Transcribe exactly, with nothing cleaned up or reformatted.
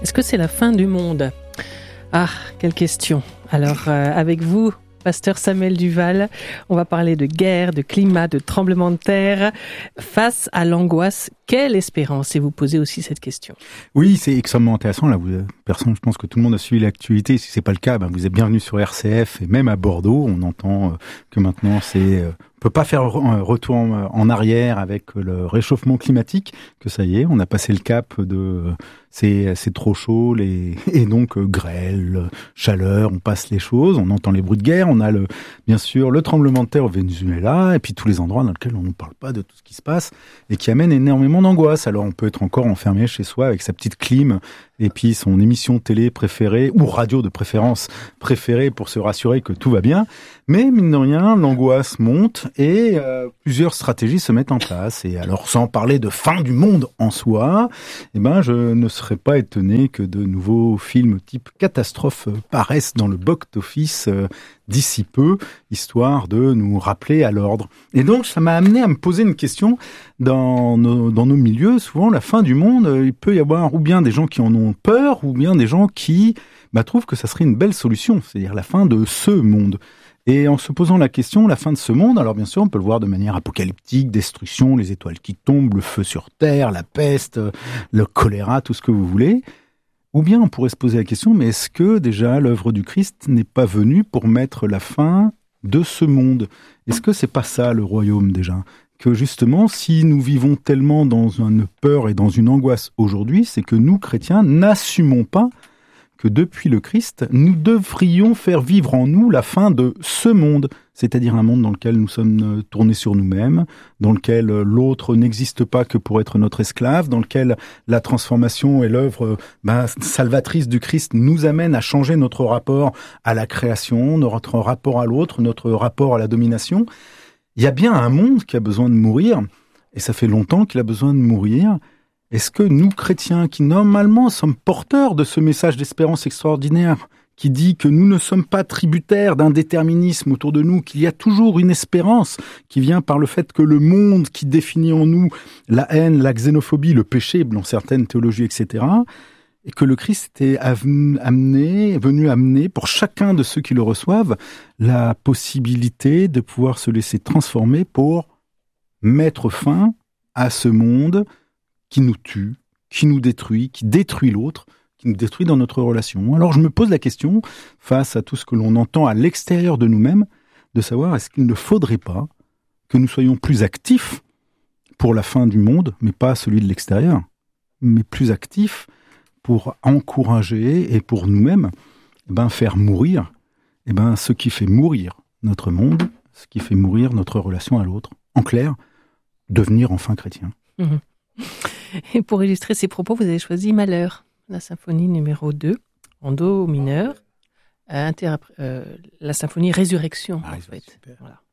Est-ce que c'est la fin du monde ? Ah, quelle question. Alors, euh, avec vous, Pasteur Samuel Duval, on va parler de guerre, de climat, de tremblement de terre. Face à l'angoisse, quelle espérance ? Et vous posez aussi cette question. Oui, c'est extrêmement intéressant. Là, vous, personne, je pense que tout le monde a suivi l'actualité. Si c'est pas le cas, ben, vous êtes bienvenue sur R C F et même à Bordeaux. On entend que maintenant, c'est, euh, on peut pas faire un retour en arrière avec le réchauffement climatique. Que ça y est, on a passé le cap de c'est c'est trop chaud, les et donc euh, grêle, chaleur, on passe les choses. On entend les bruits de guerre. On a le bien sûr le tremblement de terre au Venezuela et puis tous les endroits dans lesquels on ne parle pas de tout ce qui se passe et qui amène énormément d'angoisse. Alors on peut être encore enfermé chez soi avec sa petite clim et puis son émission télé préférée ou radio de préférence préférée pour se rassurer que tout va bien. Mais mine de rien, l'angoisse monte et euh, plusieurs stratégies se mettent en place. Et alors sans parler de fin du monde en soi, eh ben je ne serais pas étonné que de nouveaux films type catastrophe paraissent dans le box-office euh, d'ici peu, histoire de nous rappeler à l'ordre. Et donc, ça m'a amené à me poser une question. Dans nos, dans nos milieux, souvent, la fin du monde, il peut y avoir ou bien des gens qui en ont peur, ou bien des gens qui bah, trouvent que ça serait une belle solution, c'est-à-dire la fin de ce monde. Et en se posant la question, la fin de ce monde, alors bien sûr, on peut le voir de manière apocalyptique, destruction, les étoiles qui tombent, le feu sur terre, la peste, le choléra, tout ce que vous voulez. Ou bien on pourrait se poser la question, mais est-ce que déjà l'œuvre du Christ n'est pas venue pour mettre la fin de ce monde ? Est-ce que c'est pas ça le royaume déjà ? Que justement, si nous vivons tellement dans une peur et dans une angoisse aujourd'hui, c'est que nous, chrétiens, n'assumons pas que depuis le Christ, nous devrions faire vivre en nous la fin de ce monde, c'est-à-dire un monde dans lequel nous sommes tournés sur nous-mêmes, dans lequel l'autre n'existe pas que pour être notre esclave, dans lequel la transformation et l'œuvre bah, salvatrice du Christ nous amène à changer notre rapport à la création, notre rapport à l'autre, notre rapport à la domination. Il y a bien un monde qui a besoin de mourir, et ça fait longtemps qu'il a besoin de mourir. Est-ce que nous, chrétiens, qui normalement sommes porteurs de ce message d'espérance extraordinaire, qui dit que nous ne sommes pas tributaires d'un déterminisme autour de nous, qu'il y a toujours une espérance qui vient par le fait que le monde qui définit en nous la haine, la xénophobie, le péché, dans certaines théologies, et cetera, et que le Christ est amené, venu amener pour chacun de ceux qui le reçoivent la possibilité de pouvoir se laisser transformer pour mettre fin à ce monde qui nous tue, qui nous détruit, qui détruit l'autre, qui nous détruit dans notre relation. Alors je me pose la question, face à tout ce que l'on entend à l'extérieur de nous-mêmes, de savoir est-ce qu'il ne faudrait pas que nous soyons plus actifs pour la fin du monde, mais pas celui de l'extérieur, mais plus actifs pour encourager et pour nous-mêmes eh ben, faire mourir eh ben, ce qui fait mourir notre monde, ce qui fait mourir notre relation à l'autre. En clair, devenir enfin chrétien. Mmh. Et pour illustrer ces propos, vous avez choisi Malheur, la symphonie numéro deux, en do mineur, euh, inter- euh, la symphonie Résurrection, ah, en fait. Voilà.